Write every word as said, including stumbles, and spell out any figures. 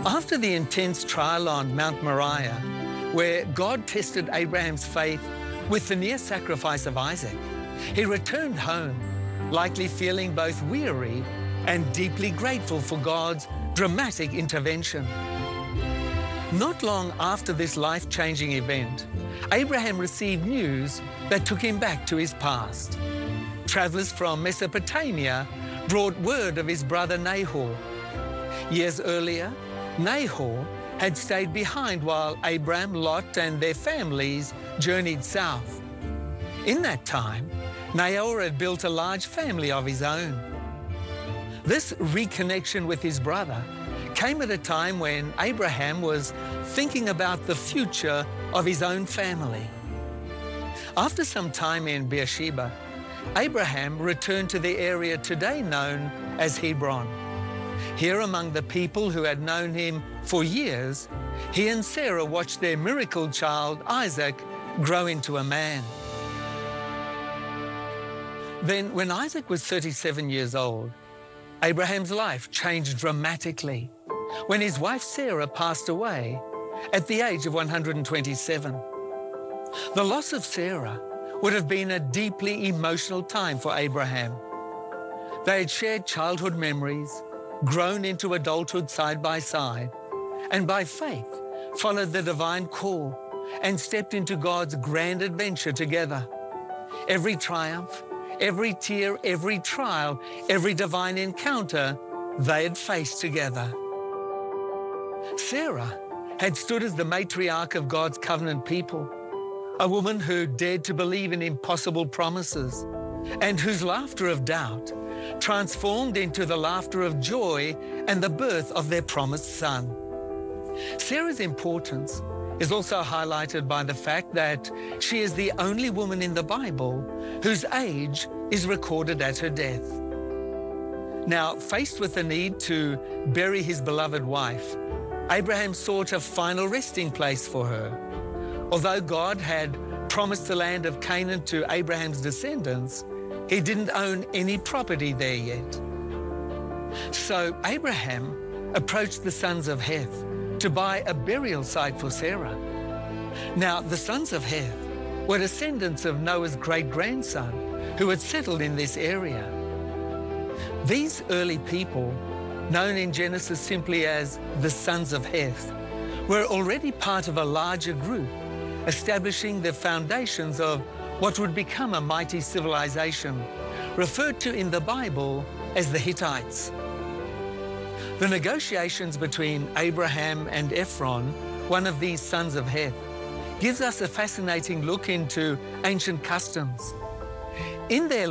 After the intense trial on Mount Moriah, where God tested Abraham's faith with the near sacrifice of Isaac, he returned home, likely feeling both weary and deeply grateful for God's dramatic intervention. Not long after this life-changing event, Abraham received news that took him back to his past. Travelers from Mesopotamia brought word of his brother Nahor. Years earlier, Nahor had stayed behind while Abram, Lot, and their families journeyed south. In that time, Nahor had built a large family of his own. This reconnection with his brother came at a time when Abraham was thinking about the future of his own family. After some time in Beersheba, Abraham returned to the area today known as Hebron. Here, among the people who had known him for years, he and Sarah watched their miracle child, Isaac, grow into a man. Then, when Isaac was thirty-seven years old, Abraham's life changed dramatically when his wife Sarah passed away at the age of one hundred twenty-seven. The loss of Sarah would have been a deeply emotional time for Abraham. They had shared childhood memories, grown into adulthood side by side, and by faith followed the divine call and stepped into God's grand adventure together. Every triumph, every tear, every trial, every divine encounter they had faced together. Sarah had stood as the matriarch of God's covenant people, a woman who dared to believe in impossible promises and whose laughter of doubt transformed into the laughter of joy and the birth of their promised son. Sarah's importance is also highlighted by the fact that she is the only woman in the Bible whose age is recorded at her death. Now, faced with the need to bury his beloved wife, Abraham sought a final resting place for her. Although God had promised the land of Canaan to Abraham's descendants, he didn't own any property there yet. So Abraham approached the sons of Heth to buy a burial site for Sarah. Now, the sons of Heth were descendants of Noah's great-grandson who had settled in this area. These early people, known in Genesis simply as the sons of Heth, were already part of a larger group, establishing the foundations of what would become a mighty civilization, referred to in the Bible as the Hittites. The negotiations between Abraham and Ephron, one of these sons of Heth, gives us a fascinating look into ancient customs. In their